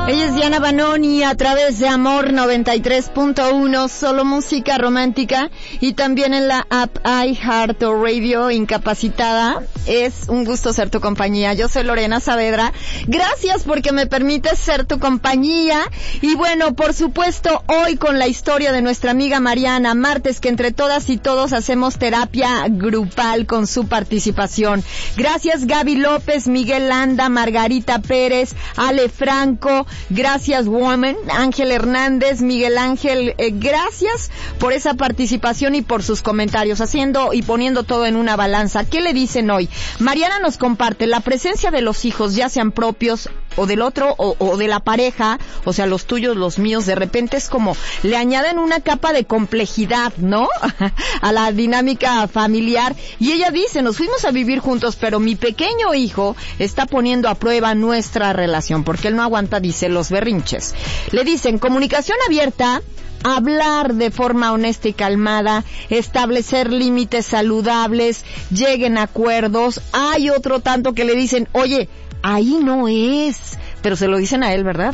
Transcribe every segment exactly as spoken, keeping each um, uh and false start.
Ella es Diana Banoni a través de Amor noventa y tres punto uno, solo música romántica, y también en la app iHeartRadio. Incapacitada, es un gusto ser tu compañía. Yo soy Lorena Saavedra. Gracias porque me permites ser tu compañía. Y bueno, por supuesto, hoy con la historia de nuestra amiga Mariana, martes que entre todas y todos hacemos terapia grupal con su participación. Gracias Gaby López, Miguel Landa, Margarita Pérez, Ale Franco. Gracias Woman, Ángel Hernández, Miguel Ángel, eh, gracias por esa participación y por sus comentarios, haciendo y poniendo todo en una balanza. ¿Qué le dicen hoy? Mariana nos comparte la presencia de los hijos, ya sean propios o del otro o, o de la pareja, o sea, los tuyos, los míos, de repente es como le añaden una capa de complejidad, ¿no? A la dinámica familiar. Y ella dice, nos fuimos a vivir juntos, pero mi pequeño hijo está poniendo a prueba nuestra relación, porque él no aguanta, dice, los berrinches. Le dicen, comunicación abierta, hablar de forma honesta y calmada, establecer límites saludables, lleguen a acuerdos. Hay otro tanto que le dicen, oye, ahí no es, pero se lo dicen a él, ¿verdad?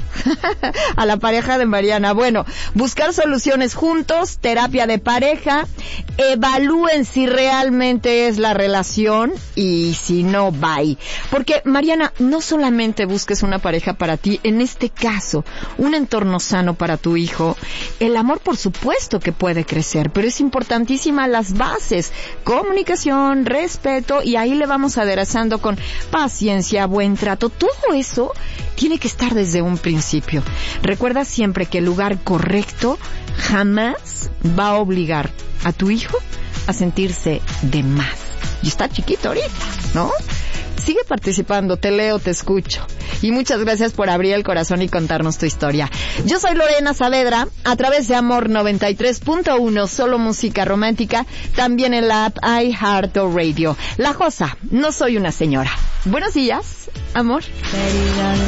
A la pareja de Mariana. Bueno, buscar soluciones juntos, terapia de pareja, evalúen si realmente es la relación y si no, bye. Porque, Mariana, no solamente busques una pareja para ti, en este caso, un entorno sano para tu hijo. El amor, por supuesto que puede crecer, pero es importantísima las bases, comunicación, respeto, y ahí le vamos aderezando con paciencia, buen trato. Todo eso tiene que estar desde un principio. Recuerda siempre que el lugar correcto jamás va a obligar a tu hijo a sentirse de más. Y está chiquito ahorita, ¿no? Sigue participando, te leo, te escucho. Y muchas gracias por abrir el corazón y contarnos tu historia. Yo soy Lorena Saavedra, a través de Amor noventa y tres punto uno, solo música romántica, también en la app iHeartRadio. La Josa, no soy una señora. Buenos días, amor.